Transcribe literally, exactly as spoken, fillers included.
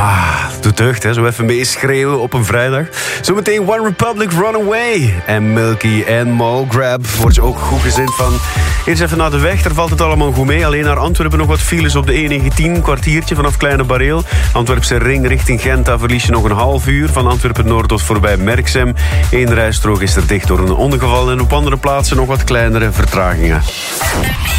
Ah, doet deugd, hè? Zo even meeschreeuwen op een vrijdag. Zometeen One Republic Runaway. En Milky en Mo Grab wordt je ook goed gezind van. Eerst even naar de weg, daar valt het allemaal goed mee. Alleen naar Antwerpen nog wat files op de E negentien. Kwartiertje vanaf Kleine Bareel. Antwerpse ring richting Gent, daar verlies je nog een half uur. Van Antwerpen Noord tot voorbij Merksem. Eén rijstrook is er dicht door een ongeval. En op andere plaatsen nog wat kleinere vertragingen.